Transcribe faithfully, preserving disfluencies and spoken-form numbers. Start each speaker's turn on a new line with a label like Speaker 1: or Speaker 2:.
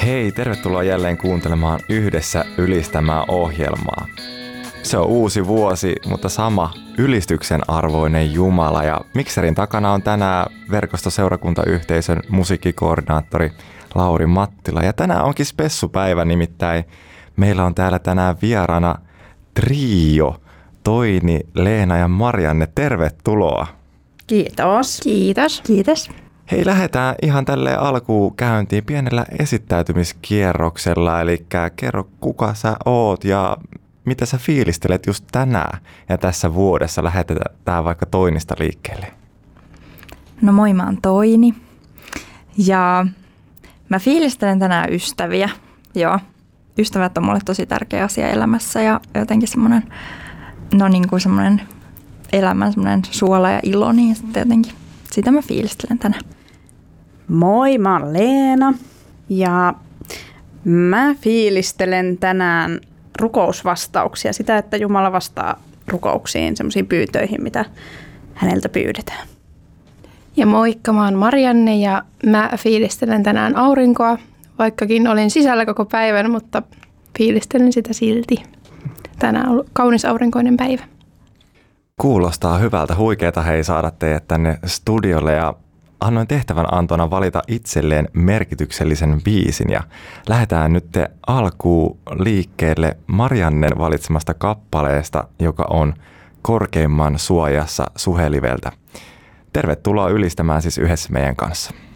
Speaker 1: Hei, tervetuloa jälleen kuuntelemaan Yhdessä ylistämää ohjelmaa. Se on uusi vuosi, mutta sama ylistyksen arvoinen Jumala. Ja mikserin takana on tänään verkostoseurakuntayhteisön musiikkikoordinaattori Lauri Mattila. Ja tänään onkin spessupäivä, nimittäin meillä on täällä tänään vieraana trio, Toini, Leena ja Marianne. Tervetuloa.
Speaker 2: Kiitos.
Speaker 3: Kiitos.
Speaker 2: Kiitos.
Speaker 1: Hei, lähdetään ihan tälleen alkuun käyntiin pienellä esittäytymiskierroksella. Eli kerro, kuka sä oot ja mitä sä fiilistelet just tänään ja tässä vuodessa. Lähdetään vaikka Toinista liikkeelle.
Speaker 2: No moi, mä oon Toini. Ja mä fiilistelen tänään ystäviä. Joo, ystävät on mulle tosi tärkeä asia elämässä ja jotenkin semmoinen, no niin kuin semmoinen elämän semmoinen suola ja ilo, niin sitten jotenkin sitä mä fiilistelen tänään.
Speaker 3: Moi, mä oon Leena ja mä fiilistelen tänään rukousvastauksia, sitä, että Jumala vastaa rukouksiin, semmoisiin pyytöihin, mitä häneltä pyydetään.
Speaker 4: Ja moikka, mä oon Marianne ja mä fiilistelen tänään aurinkoa, vaikkakin olin sisällä koko päivän, mutta fiilistelen sitä silti. Tänään on ollut kaunis aurinkoinen päivä.
Speaker 1: Kuulostaa hyvältä, huikeeta hei saada teidät tänne studiolle ja annoin tehtävän Antona valita itselleen merkityksellisen biisin ja lähdetään nyt alkuun liikkeelle Mariannen valitsemasta kappaleesta, joka on Korkeimman suojassa Suheliveltä. Tervetuloa ylistämään siis yhdessä meidän kanssa.